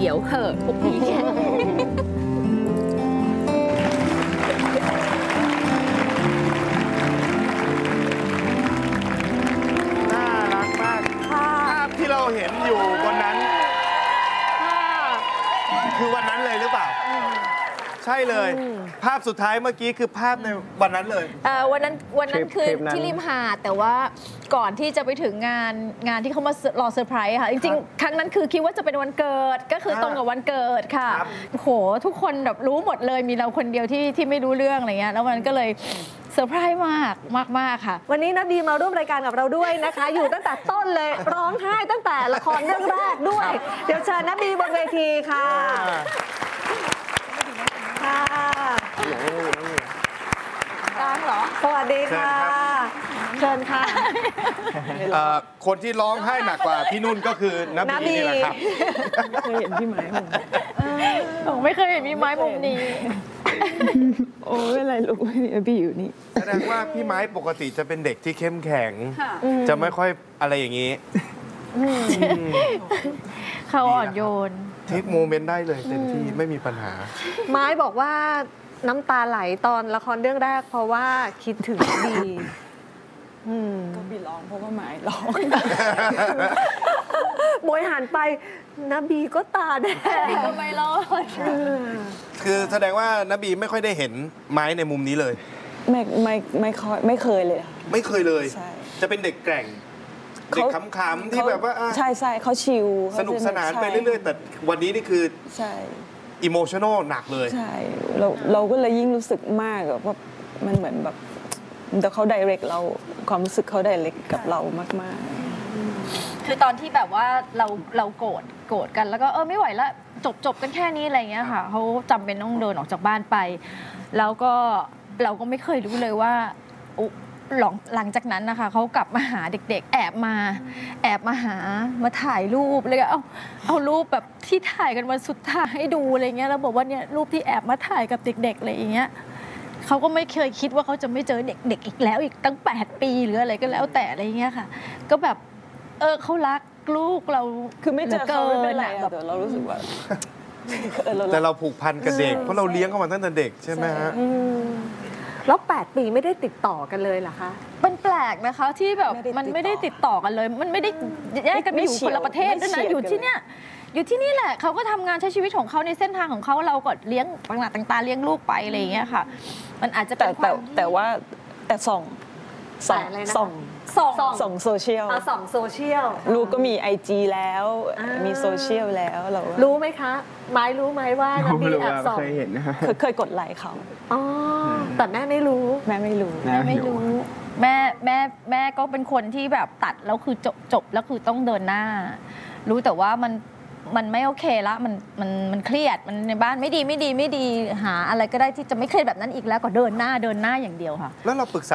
ดี๋ยวเหอะพวกพี่น่ารักมากภาพที่เราเห็นอยู่บนนั้นคือวันนั้นเลยหรือเปล่าใช่เลยภาพสุดท้ายเมื่อกี้คือภาพในวันนั้นเลยวันนั้นคือที่ริมหาดแต่ว่าก่อนที่จะไปถึงงานที่เขามารอเซอร์ไพรส์ค่ะจริงๆครั้งนั้นคือคิดว่าจะเป็นวันเกิดก็คือตรงกับวันเกิดค่ะโหทุกคนแบบรู้หมดเลยมีเราคนเดียวที่ไม่รู้เรื่องอะไรเงี้ยแล้วมันก็เลยเซอร์ไพรส์มากค่ะวันนี้นะบีมาร่วมรายการกับเราด้วยนะคะ อยู่ตั้งแต่ต้นเลยร้องไห้ตั้งแต่ละครเรื่องแรกด้วย เดี๋ยวเชิญนะบีบนเวทีค่ะกลางเหรอสวัสดีค่ะเชิญค่ะคนที่ร้องไห้หนักกว่าพี่นุ่นก็คือนับบีนี่แหละครับเคยเห็นพี่ไม้ผมไม่เคยเห็นมีไม้มุมนี้โอ้ไม่ไรลูกบีอยู่นี่แสดงว่าพี่ไม้ปกติจะเป็นเด็กที่เข้มแข็งจะไม่ค่อยอะไรอย่างนี้เขาอ่อนโยนเทคโมเมนต์ได้เลยเต็มที่ไม่มีปัญหาไม้บอกว่าน้ำตาไหลตอนละครเรื่องแรกเพราะว่าคิดถึงบีก็บีร้องเพราะว่าไม้ร้องโบยหันไปนะบีก็ตาแดงก็ไม่รอดคือแสดงว่านบีไม่ค่อยได้เห็นไม้ในมุมนี้เลยไม่เคยเลยไม่เคยเลยจะเป็นเด็กแกร่งเด็กขำๆที่แบบว่าใช่เขาชิลสนุกสนานไปเรื่อยๆแต่วันนี้นี่คือใช่อิโมชันอลหนักเลยใช่เราก็เลยยิ่งรู้สึกมากว่ามันเหมือนแบบแต่เขาไดเรกเราความรู้สึกเขาไดเรกกับเรามากๆคือตอนที่แบบว่าเราโกรธกันแล้วก็ไม่ไหวแล้วจบกันแค่นี้อะไรเงี้ยค่ะเขาจำเป็นต้องเดินออกจากบ้านไปแล้วก็เราก็ไม่เคยรู้เลยว่าหลังจากนั้นนะคะเขากลับมาหาเด็กๆแอบมาหามาถ่ายรูปเลยเอารูปแบบที่ถ่ายกันวันสุดท้ายให้ดูอะไรเงี้ยแล้วบอกว่าเนี่ยรูปที่แอบมาถ่ายกับเด็กๆอะไรอย่างเงี้ยเขาก็ไม่เคยคิดว่าเขาจะไม่เจอเด็กๆอีกแล้วอีกตั้ง8 ปีหรืออะไรก็แล้วแต่อะไรเงี้ยค่ะก็แบบเขารักลูกเราคือไม่เจอเขาไม่เป็นไรแต่เรารู้สึกว่าแต่เราผูกพันกับเด็กเพราะเราเลี้ยงเขามาตั้งแต่เด็กใช่ไหมฮะแล้ว8 ปีไม่ได้ติดต่อกันเลยเหรอคะมันแปลกนะคะที่แบบมันไม่ได้ติดต่อกันเลยมันไม่ได้แยกกันไปอยู่คนละประเทศด้วยนะอยู่ที่เนี่ยอยู่ที่นี่แหละเขาก็ทำงานใช้ชีวิตของเขาในเส้นทางของเขาเราก็เลี้ยงต่างๆเลี้ยงลูกไปอะไรอย่างเงี้ยค่ะมันอาจจะเป็นแต่ว่าส่องโซเชียลส่องโซเชียลลูกก็มี IG แล้วมีโซเชียลแล้วเรารู้ไหมคะไม้รู้ไหมว่าน้ำบีแอบส่องเคยเห็นเคยกดไลค์เขาแต่แม่ไม่รู้แม่ไม่รู้แม่ก็เป็นคนที่แบบตัดแล้วคือจบแล้วคือต้องเดินหน้ารู้แต่ว่ามันไม่โอเคละมันเครียดมันในบ้านไม่ดีหาอะไรก็ได้ที่จะไม่เครียดแบบนั้นอีกแล้วก็เดินหน้าอย่างเดียวค่ะแล้วเราปรึกษา